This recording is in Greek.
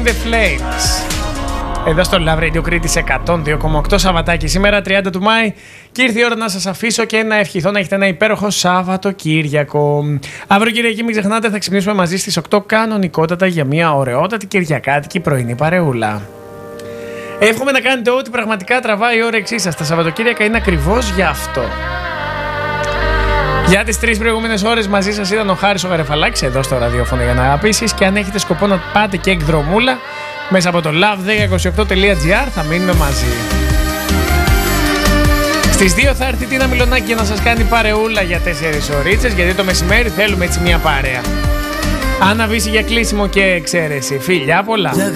in the Flames. Εδώ στο Love Radio Κρήτης 102,8 Σαββατάκι. Σήμερα 30 του Μάη και ήρθε η ώρα να σας αφήσω και να ευχηθώ να έχετε ένα υπέροχο Σαββατοκύριακο. Αύριο Κυριακή, μην ξεχνάτε, θα ξυπνήσουμε μαζί στις 8 κανονικότατα για μια ωραιότατη κυριακάτικη πρωινή παρεούλα. Εύχομαι να κάνετε ό,τι πραγματικά τραβάει η όρεξή σας. Τα Σαββατοκύριακα είναι ακριβώς για αυτό. Για τις 3 προηγούμενες ώρες μαζί σας ήταν ο Χάρης ο Γαρεφαλάκης εδώ στο ραδιόφωνο για να αγαπήσεις, και αν έχετε σκοπό να πάτε και εκδρομούλα μέσα από το love1028.gr θα μείνουμε μαζί. Στις 2 θα έρθει η Τίνα Μιλονάκη για να σας κάνει παρεούλα για 4 ωρίτσες, γιατί το μεσημέρι θέλουμε έτσι μια παρέα. Άννα Βύση για κλείσιμο και εξαίρεση. Φιλιά πολλά.